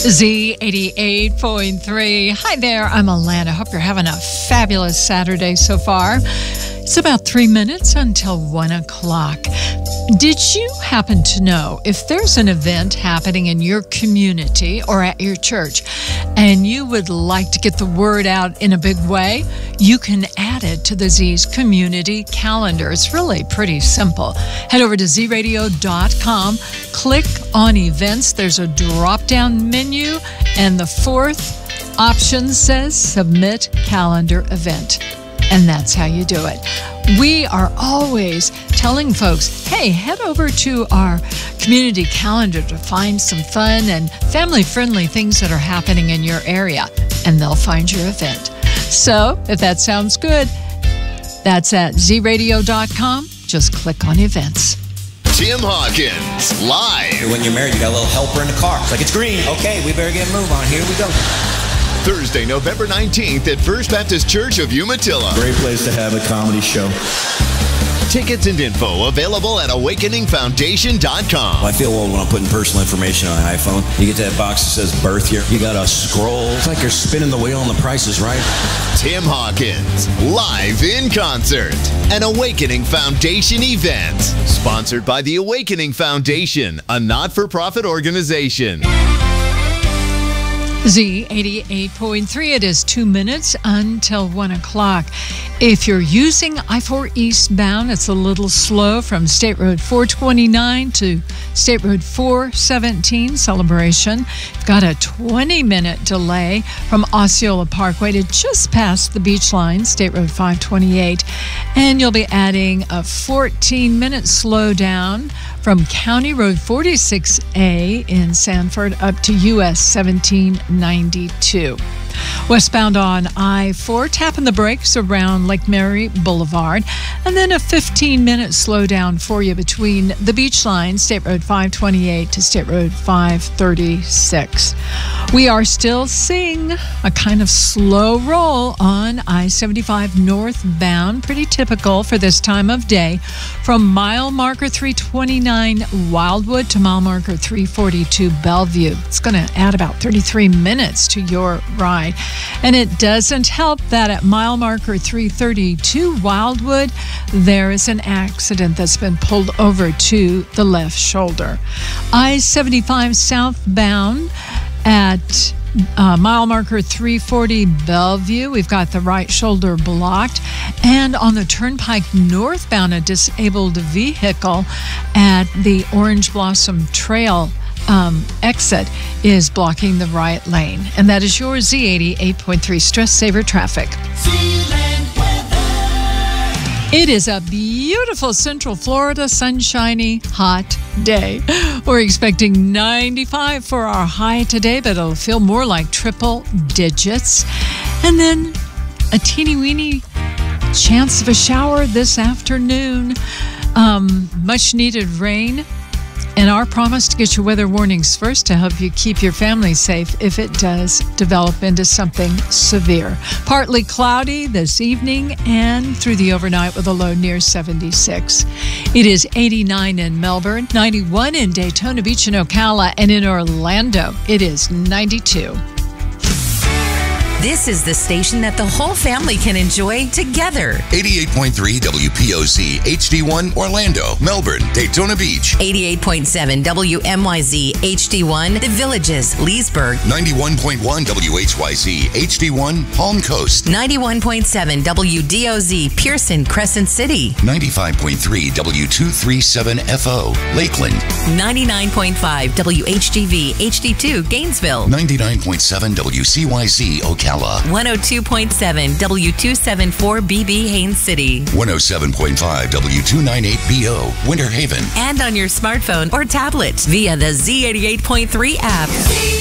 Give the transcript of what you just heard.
Z88.3. Hi there, I'm Alana. Hope you're having a fabulous Saturday so far. It's about 3 minutes until 1 o'clock. Did you happen to know if there's an event happening in your community or at your church and you would like to get the word out in a big way? You can add it to the Z's community calendar. It's really pretty simple. Head over to zradio.com, click on events. There's a drop-down menu, and the fourth option says submit calendar event. And that's how you do it. We are always telling folks, hey, head over to our community calendar to find some fun and family-friendly things that are happening in your area, and they'll find your event. So if that sounds good, that's at zradio.com. Just click on events. Tim Hawkins, live. When you're married, you got a little helper in the car. It's like, it's green. Okay, we better get a move on. Here we go. Thursday, November 19th at First Baptist Church of Umatilla. Great place to have a comedy show. Tickets and info available at awakeningfoundation.com. I feel old when I'm putting personal information on an iPhone. You get that box that says birth year. You got to scroll. It's like you're spinning the wheel and the price is right. Tim Hawkins, live in concert. An Awakening Foundation event. Sponsored by the Awakening Foundation, a not-for-profit organization. Z88.3. It is 2 minutes until 1 o'clock. If you're using I-4 eastbound, it's a little slow from State Road 429 to State Road 417 Celebration. You've got a 20-minute delay from Osceola Parkway to just past the beach line, State Road 528. And you'll be adding a 14-minute slowdown from County Road 46A in Sanford up to US 1792. Westbound on I-4, tapping the brakes around Lake Mary Boulevard, and then a 15-minute slowdown for you between the beach line, State Road 528 to State Road 536. We are still seeing a kind of slow roll on I-75 northbound, pretty typical for this time of day, from mile marker 329 Wildwood to mile marker 342 Bellevue. It's going to add about 33 minutes to your ride. And it doesn't help that at mile marker 332 Wildwood, there is an accident that's been pulled over to the left shoulder. I-75 southbound at mile marker 340 Bellevue, we've got the right shoulder blocked. And on the Turnpike northbound, a disabled vehicle at the Orange Blossom Trail exit is blocking the right lane. And that is your Z88.3 Stress Saver Traffic. It is a beautiful Central Florida, sunshiny, hot day. We're expecting 95 for our high today, but it'll feel more like triple digits. And then a teeny-weeny chance of a shower this afternoon. Much needed rain. And our promise to get your weather warnings first to help you keep your family safe if it does develop into something severe. Partly cloudy this evening and through the overnight with a low near 76. It is 89 in Melbourne, 91 in Daytona Beach and Ocala, and in Orlando, it is 92. This is the station that the whole family can enjoy together. 88.3 WPOZ HD1 Orlando, Melbourne, Daytona Beach. 88.7 WMYZ HD1 The Villages, Leesburg. 91.1 WHYZ HD1 Palm Coast. 91.7 WDOZ Pearson, Crescent City. 95.3 W237FO Lakeland. 99.5 WHGV HD2 Gainesville. 99.7 WCYZ Ocala. 102.7 W274BB Haines City. 107.5 W298BO Winter Haven. And on your smartphone or tablet via the Z88.3 app.